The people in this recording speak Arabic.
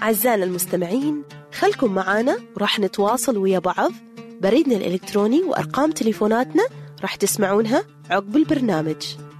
أعزائنا المستمعين، خلكم معانا وراح نتواصل ويا بعض. بريدنا الإلكتروني وأرقام تليفوناتنا راح تسمعونها عقب البرنامج.